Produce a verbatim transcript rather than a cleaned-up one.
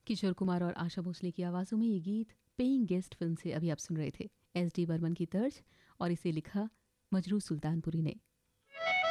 किशोर कुमार और आशा भोसले की आवाज़ों में ये गीत पेइंग गेस्ट फिल्म से अभी आप सुन रहे थे। एस डी बर्मन की तर्ज और इसे लिखा मजरू सुल्तानपुरी ने।